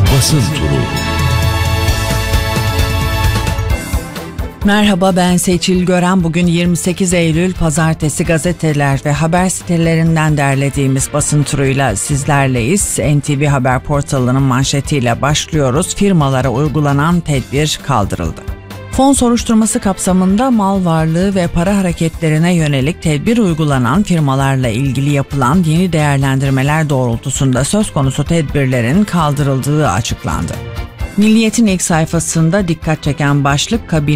Basın Turu. Merhaba, ben Seçil Gören. Bugün 28 Eylül Pazartesi, gazeteler ve haber sitelerinden derlediğimiz basın turuyla sizlerleyiz. NTV Haber portalının manşetiyle başlıyoruz. Firmalara uygulanan tedbir kaldırıldı. Fon soruşturması kapsamında mal varlığı ve para hareketlerine yönelik tedbir uygulanan firmalarla ilgili yapılan yeni değerlendirmeler doğrultusunda söz konusu tedbirlerin kaldırıldığı açıklandı. Milliyet'in ilk sayfasında dikkat çeken başlık, kabine